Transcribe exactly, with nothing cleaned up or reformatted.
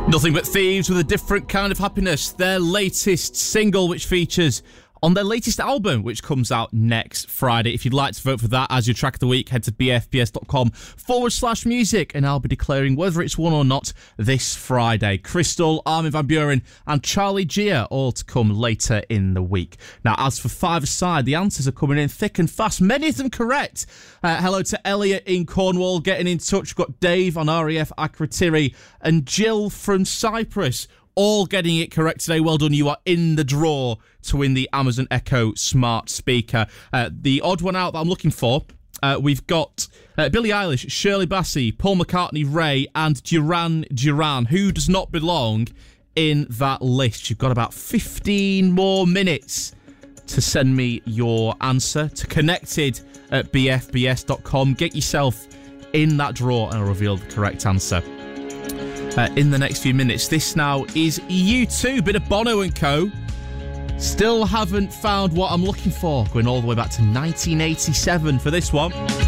Nothing But Thieves with a Different Kind of Happiness, their latest single, which features on their latest album, which comes out next Friday. If you'd like to vote for that as your track of the week, head to bfbs.com forward slash music, and I'll be declaring whether it's won or not this Friday. Crystal, Armin van Buuren, and Charlie Gia, all to come later in the week. Now, as for five-a-side, the answers are coming in thick and fast, many of them correct. Uh, hello to Elliot in Cornwall getting in touch. We've got Dave on R A F Akrotiri and Jill from Cyprus, all getting it correct today. Well done. You are in the draw to win the Amazon Echo smart speaker. Uh, the odd one out that I'm looking for, uh, we've got uh, Billie Eilish, Shirley Bassey, Paul McCartney, Ray, and Duran Duran. Who does not belong in that list? You've got about fifteen more minutes to send me your answer to connected at b f b s dot com. Get yourself in that draw and I'll reveal the correct answer Uh, in the next few minutes. This now is U two, bit of Bono and Co. Still haven't found what I'm looking for. Going all the way back to nineteen eighty-seven for this one.